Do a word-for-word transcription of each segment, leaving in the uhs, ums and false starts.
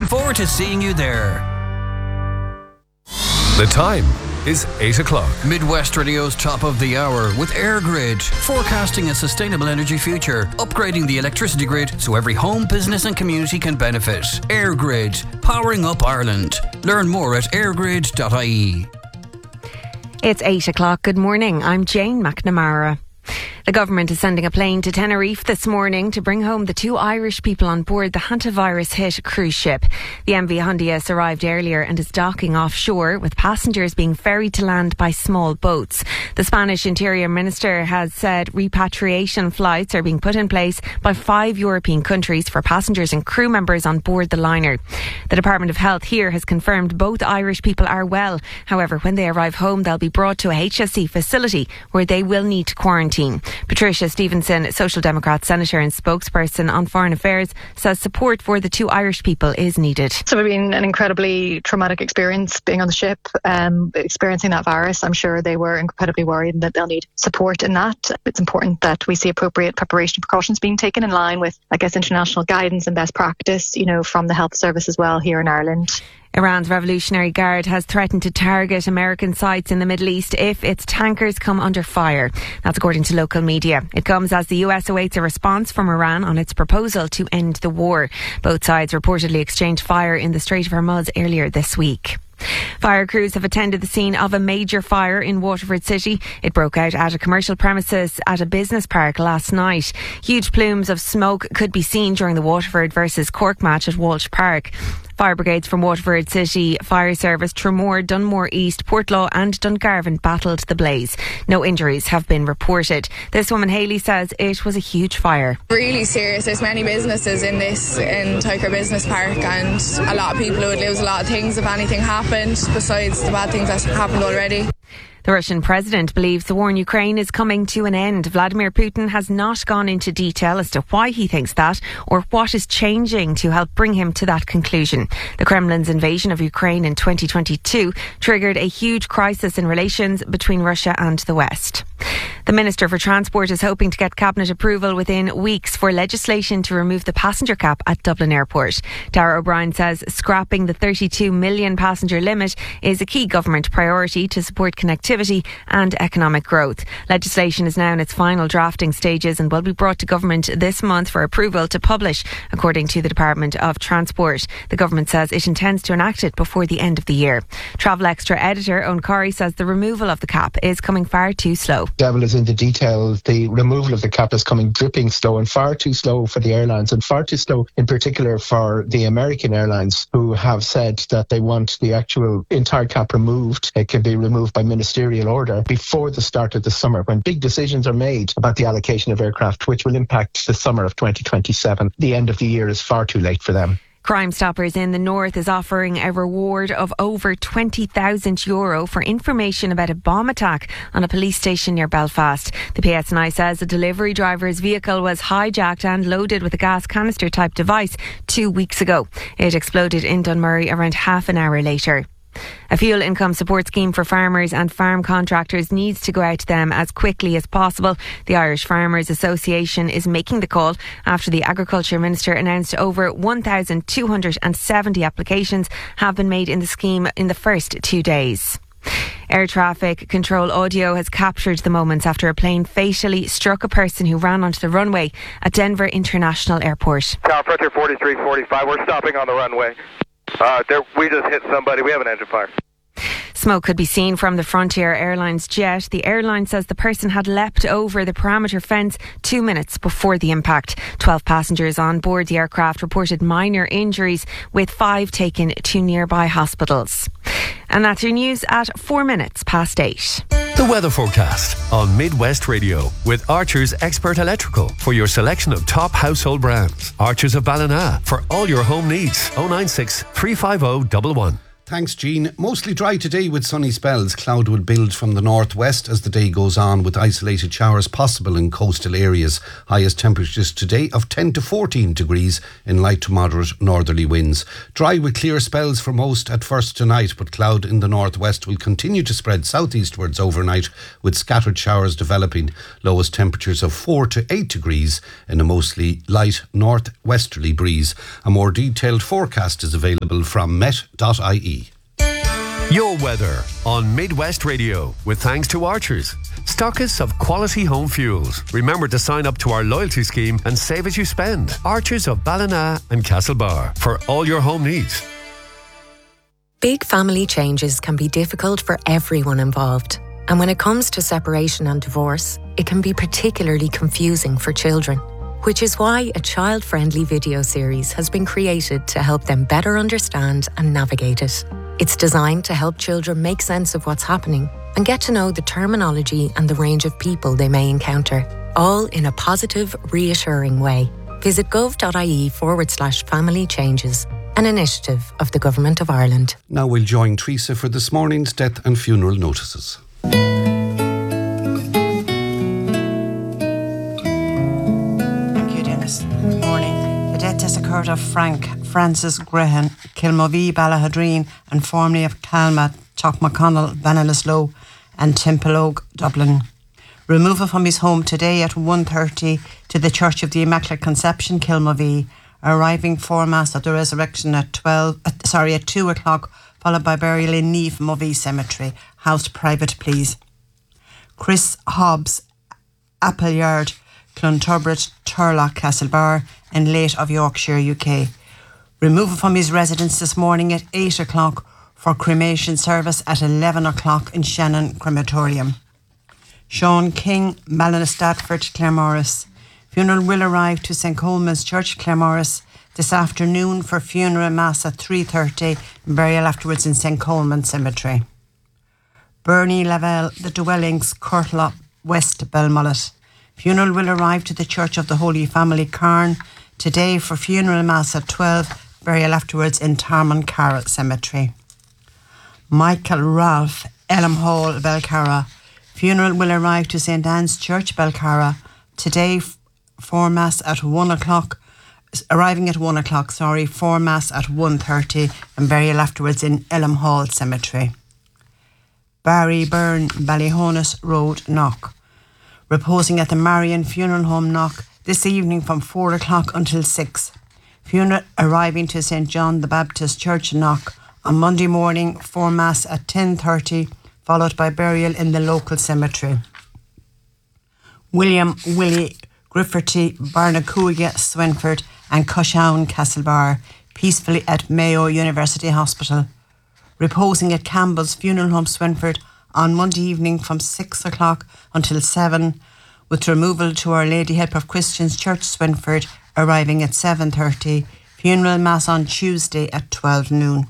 forward to seeing you there. The time is eight o'clock. Midwest Radio's top of the hour with EirGrid, forecasting a sustainable energy future, upgrading the electricity grid so every home, business and community can benefit. EirGrid, powering up Ireland. Learn more at airgrid dot I E. It's eight o'clock. Good morning. I'm Jane McNamara. The government is sending a plane to Tenerife this morning to bring home the two Irish people on board the hantavirus-hit cruise ship. The M V Hondias arrived earlier and is docking offshore, with passengers being ferried to land by small boats. The Spanish Interior Minister has said repatriation flights are being put in place by five European countries for passengers and crew members on board the liner. The Department of Health here has confirmed both Irish people are well. However, when they arrive home, they'll be brought to a H S E facility where they will need to quarantine. Patricia Stevenson, Social Democrat Senator and spokesperson on Foreign Affairs, says support for the two Irish people is needed. So it's been an incredibly traumatic experience being on the ship, um, experiencing that virus. I'm sure they were incredibly worried and that they'll need support in that. It's important that we see appropriate preparation precautions being taken in line with, I guess, international guidance and best practice, you know, from the health service as well here in Ireland. Iran's Revolutionary Guard has threatened to target American sites in the Middle East if its tankers come under fire. That's according to local media. It comes as the U S awaits a response from Iran on its proposal to end the war. Both sides reportedly exchanged fire in the Strait of Hormuz earlier this week. Fire crews have attended the scene of a major fire in Waterford City. It broke out at a commercial premises at a business park last night. Huge plumes of smoke could be seen during the Waterford versus Cork match at Walsh Park. Fire brigades from Waterford City Fire Service, Tramore, Dunmore East, Portlaw and Dungarvan battled the blaze. No injuries have been reported. This woman, Hayley, says it was a huge fire. Really serious. There's many businesses in this, in Tyker Business Park, and a lot of people who would lose a lot of things if anything happened, besides the bad things that happened already. The Russian president believes the war in Ukraine is coming to an end. Vladimir Putin has not gone into detail as to why he thinks that or what is changing to help bring him to that conclusion. The Kremlin's invasion of Ukraine in twenty twenty-two triggered a huge crisis in relations between Russia and the West. The Minister for Transport is hoping to get Cabinet approval within weeks for legislation to remove the passenger cap at Dublin Airport. Darragh O'Brien says scrapping the thirty-two million passenger limit is a key government priority to support connectivity and economic growth. Legislation is now in its final drafting stages and will be brought to government this month for approval to publish, according to the Department of Transport. The government says it intends to enact it before the end of the year. Travel Extra editor Owen Corey says the removal of the cap is coming far too slow. Devil is in the details. The removal of the cap is coming dripping slow and far too slow for the airlines, and far too slow in particular for the American airlines, who have said that they want the actual entire cap removed. It can be removed by ministerial order before the start of the summer, when big decisions are made about the allocation of aircraft, which will impact the summer of twenty twenty-seven. The end of the year is far too late for them. Crime Stoppers in the North is offering a reward of over twenty thousand euro for information about a bomb attack on a police station near Belfast. The P S N I says a delivery driver's vehicle was hijacked and loaded with a gas canister type device two weeks ago. It exploded in Dunmurry around half an hour later. A fuel income support scheme for farmers and farm contractors needs to go out to them as quickly as possible. The Irish Farmers Association is making the call after the Agriculture Minister announced over one thousand two hundred seventy applications have been made in the scheme in the first two days. Air traffic control audio has captured the moments after a plane fatally struck a person who ran onto the runway at Denver International Airport. Tower Frontier forty-three forty-five, we're stopping on the runway. Uh, there, we just hit somebody. We have an engine fire. Smoke could be seen from the Frontier Airlines jet. The airline says the person had leapt over the perimeter fence two minutes before the impact. Twelve passengers on board the aircraft reported minor injuries, with five taken to nearby hospitals. And that's your news at four minutes past eight. The weather forecast on Midwest Radio with Archer's Expert Electrical for your selection of top household brands. Archer's of Ballina for all your home needs. oh nine six, three five oh, one one. Thanks, Jean. Mostly dry today with sunny spells. Cloud will build from the northwest as the day goes on, with isolated showers possible in coastal areas. Highest temperatures today of ten to fourteen degrees in light to moderate northerly winds. Dry with clear spells for most at first tonight, but cloud in the northwest will continue to spread southeastwards overnight, with scattered showers developing. Lowest temperatures of four to eight degrees in a mostly light northwesterly breeze. A more detailed forecast is available from met dot I E. Your weather on Midwest Radio, with thanks to Archers, stockists of quality home fuels. Remember to sign up to our loyalty scheme and save as you spend. Archers of Ballina and Castlebar, for all your home needs. Big family changes can be difficult for everyone involved. And when it comes to separation and divorce, it can be particularly confusing for children. Which is why a child-friendly video series has been created to help them better understand and navigate it. It's designed to help children make sense of what's happening and get to know the terminology and the range of people they may encounter, all in a positive, reassuring way. Visit gov.ie forward slash family changes, an initiative of the Government of Ireland. Now we'll join Teresa for this morning's death and funeral notices. Good morning. The death has occurred of Frank Francis Graham, Kilmovee, Ballahadreen, and formerly of Calma, Chockmconnell, Bannilasloe, and Timpelogue, Dublin. Removal from his home today at one thirty to the Church of the Immaculate Conception, Kilmovee, arriving for Mass at the Resurrection at twelve. Uh, sorry, at two o'clock, followed by burial in Niamh Movie Cemetery. House private, please. Chris Hobbs, Appleyard, Clonturbridge, Turlock, Castlebar, and Late of Yorkshire, U K. Removal from his residence this morning at eight o'clock for cremation service at eleven o'clock in Shannon Crematorium. Sean King, Mallinastadford, Claremorris. Funeral will arrive to Saint Coleman's Church, Claremorris, this afternoon for funeral mass at three thirty and burial afterwards in Saint Coleman's Cemetery. Bernie Lavelle, The Dwellings, Courtlaw, West Belmullet. Funeral will arrive to the Church of the Holy Family, Carn, today for funeral mass at twelve, burial afterwards in Tarmon Carroll Cemetery. Michael Ralph, Elm Hall, Belcarra. Funeral will arrive to Saint Anne's Church, Belcarra, today for mass at one o'clock, arriving at one o'clock, sorry, for mass at one thirty and burial afterwards in Elm Hall Cemetery. Barry Byrne, Ballyhonus Road, Knock. Reposing at the Marion Funeral Home, Knock, this evening from four o'clock until six. Funeral arriving to Saint John the Baptist Church, Knock, on Monday morning for Mass at ten thirty, followed by burial in the local cemetery. William Willie Grifferty, Barnacuga, Swinford, and Cushown, Castlebar, peacefully at Mayo University Hospital. Reposing at Campbell's Funeral Home, Swinford, on Monday evening from six o'clock until seven, with removal to Our Lady Help of Christians Church, Swinford, arriving at seven thirty. Funeral mass on Tuesday at twelve noon.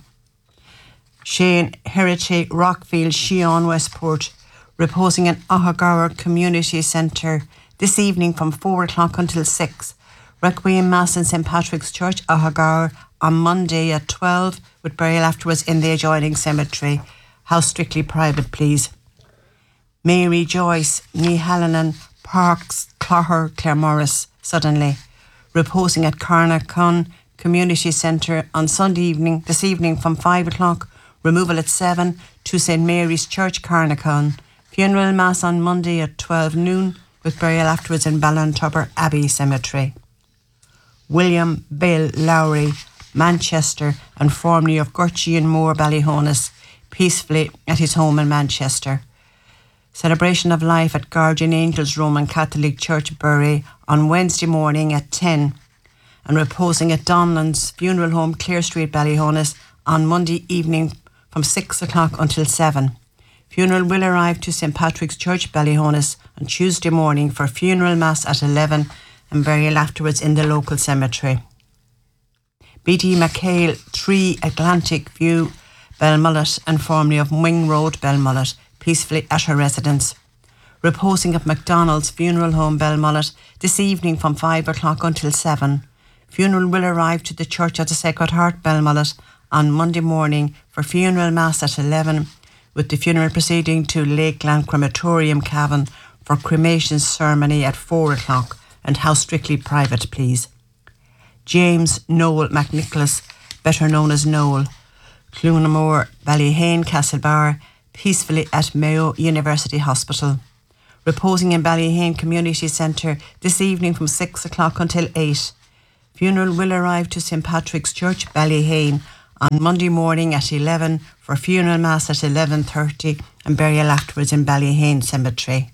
Shane Herity, Rockfield, Sheon, Westport, reposing in Ahagower Community Centre this evening from four o'clock until six. Requiem Mass in Saint Patrick's Church, Ahagower, on Monday at twelve, with burial afterwards in the adjoining cemetery. House strictly private, please. Mary Joyce, Nehallonan, Parks, Clogher, Claremorris, suddenly. Reposing at Carnacon Community Centre on Sunday evening, this evening from five o'clock. Removal at seven to Saint Mary's Church, Carnacon. Funeral Mass on Monday at twelve noon, with burial afterwards in Ballantubber Abbey Cemetery. William Bill Lowry, Manchester, and formerly of Gurchie and Moore, Ballyhonus, peacefully at his home in Manchester. Celebration of life at Guardian Angels Roman Catholic Church, Bury, on Wednesday morning at ten, and reposing at Donlands Funeral Home, Clear Street, Ballyhonus, on Monday evening from six o'clock until seven. Funeral will arrive to Saint Patrick's Church, Ballyhonus, on Tuesday morning for funeral mass at eleven and burial afterwards in the local cemetery. B D McHale, three Atlantic View, Belmullet, and formerly of Wing Road, Belmullet, peacefully at her residence. Reposing at McDonald's Funeral Home, Belmullet, this evening from five o'clock until seven. Funeral will arrive to the Church of the Sacred Heart, Belmullet, on Monday morning for for funeral mass at eleven, with the funeral proceeding to Lakeland Crematorium, Cavan, for cremation ceremony at four o'clock, and house strictly private, please. James Noel McNicholas, better known as Noel, Clunamore, Ballyhane, Castlebar, peacefully at Mayo University Hospital. Reposing in Ballyhane Community Centre this evening from six o'clock until eight. Funeral will arrive to Saint Patrick's Church, Ballyhane, on Monday morning at eleven for funeral mass at eleven thirty and burial afterwards in Ballyhane Cemetery.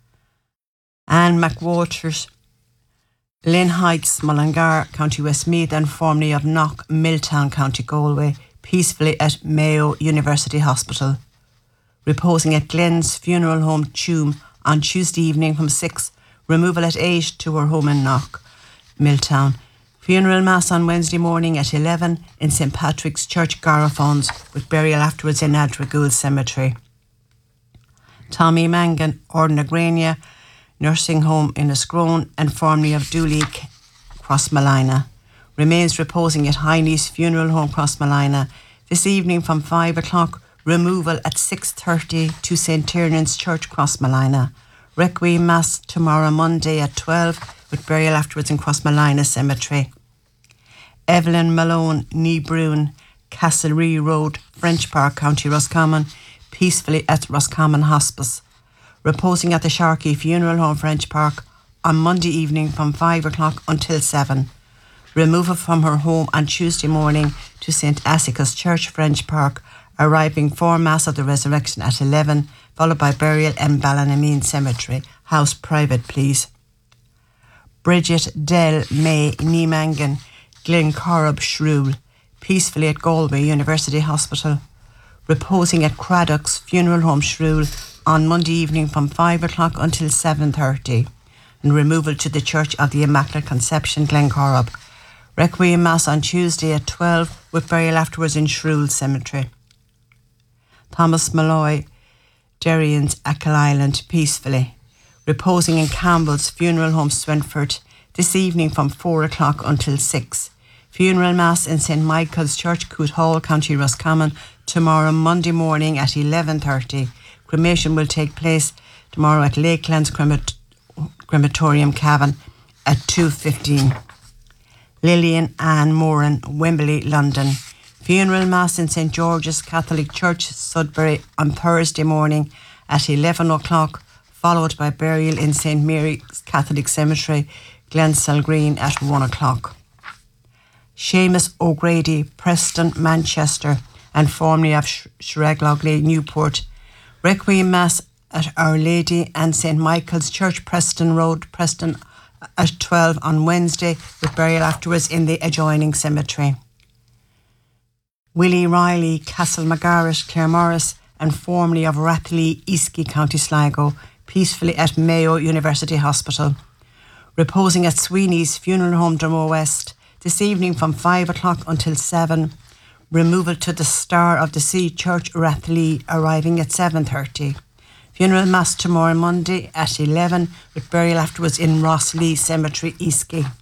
Anne McWalters, Lynn Heights, Mullingar, County Westmeath, and formerly of Knock, Milltown, County Galway, peacefully at Mayo University Hospital. Reposing at Glenn's Funeral Home, Tuam, on Tuesday evening from six, removal at eight to her home in Knock, Milltown. Funeral mass on Wednesday morning at eleven in Saint Patrick's Church, Garafons, with burial afterwards in Adragool Cemetery. Tommy Mangan, Ordinagrania, Nursing Home in Escrone, and formerly of Dooley, Crossmalina, remains reposing at Heine's Funeral Home, Crossmalina, this evening from five o'clock, removal at six thirty to Saint Tiernan's Church, Crossmalina. Requiem Mass tomorrow Monday at twelve, with burial afterwards in Crossmalina Cemetery. Evelyn Malone, Niebroon, Castlerea Road, French Park, County Roscommon, peacefully at Roscommon Hospice. Reposing at the Sharkey Funeral Home, French Park, on Monday evening from five o'clock until seven. Removal from her home on Tuesday morning to Saint Assicus Church, French Park, arriving for Mass of the Resurrection at eleven, followed by burial in Ballinameen Cemetery. House private, please. Bridget Dell May Niemangan, Glencorrib Shrewl, peacefully at Galway University Hospital. Reposing at Craddock's Funeral Home, Shrewl, on Monday evening from five o'clock until seven thirty, and removal to the Church of the Immaculate Conception, Glencorrib. Requiem Mass on Tuesday at twelve, with burial afterwards in Shrewl Cemetery. Thomas Malloy, Derrians, Achill Island, peacefully. Reposing in Campbell's Funeral Home, Swinford, this evening from four o'clock until six. Funeral Mass in Saint Michael's Church, Coot Hall, County Roscommon, tomorrow Monday morning at eleven thirty. Cremation will take place tomorrow at Lakelands Cremat- Crematorium, Cavan, at two fifteen. Lillian Ann Moran, Wembley, London. Funeral Mass in Saint George's Catholic Church, Sudbury, on Thursday morning at eleven o'clock, followed by burial in Saint Mary's Catholic Cemetery, Glensall Green, at one o'clock. Seamus O'Grady, Preston, Manchester, and formerly of Shreglogly, Newport. Requiem Mass at Our Lady and Saint Michael's Church, Preston Road, Preston, at twelve on Wednesday, with burial afterwards in the adjoining cemetery. Willie Riley, Castle Magaret, Claremorris, and formerly of Rathlee, Easky, County Sligo, peacefully at Mayo University Hospital. Reposing at Sweeney's Funeral Home, Drumore West, this evening from five o'clock until seven. Removal to the Star of the Sea Church, Rathlee, arriving at seven thirty. Funeral Mass tomorrow Monday at eleven, with burial afterwards in Rosslea Cemetery, Easky.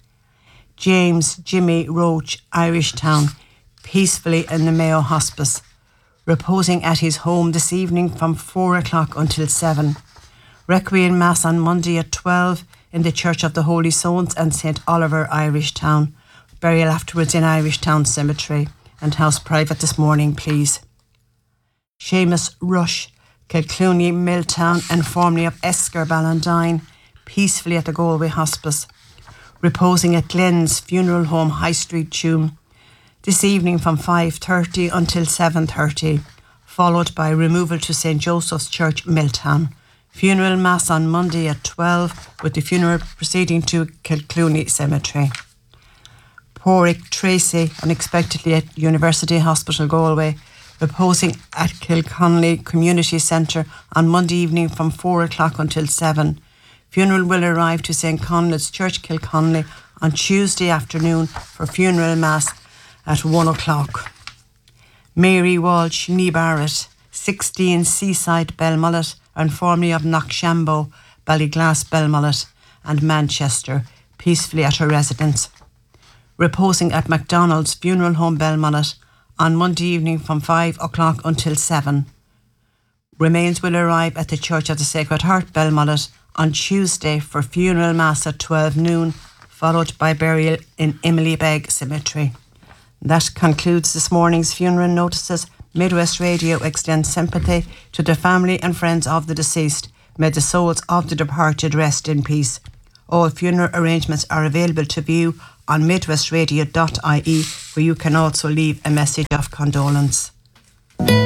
James Jimmy Roach, Irish Town, peacefully in the Mayo Hospice. Reposing at his home this evening from four o'clock until seven. Requiem Mass on Monday at twelve in the Church of the Holy Souls and Saint Oliver, Irish Town. Burial afterwards in Irish Town Cemetery, and house private this morning, please. Seamus Rush, Kilclooney, Milltown, and formerly of Esker, Ballandine, peacefully at the Galway Hospice. Reposing at Glenn's Funeral Home, High Street, Tuam, this evening from five thirty until seven thirty, followed by removal to Saint Joseph's Church, Milltown. Funeral Mass on Monday at twelve, with the funeral proceeding to Kilclooney Cemetery. Porrick Tracy, unexpectedly at University Hospital, Galway, reposing at Kilconnelly Community Centre on Monday evening from four o'clock until seven. Funeral will arrive to Saint Conleth's Church, Kilconnelly, on Tuesday afternoon for funeral mass at one o'clock. Mary Walsh, Nee Barrett, sixteen Seaside, Belmullet, and formerly of Knockshambo, Ballyglass, Belmullet, and Manchester, peacefully at her residence. Reposing at MacDonald's Funeral Home, Belmullet, on Monday evening from five o'clock until seven. Remains will arrive at the Church of the Sacred Heart, Belmullet, on Tuesday for funeral mass at twelve noon, followed by burial in Emily Begg Cemetery. That concludes this morning's funeral notices. Midwest Radio extends sympathy to the family and friends of the deceased. May the souls of the departed rest in peace. All funeral arrangements are available to view on midwestradio dot I E, where you can also leave a message of condolence.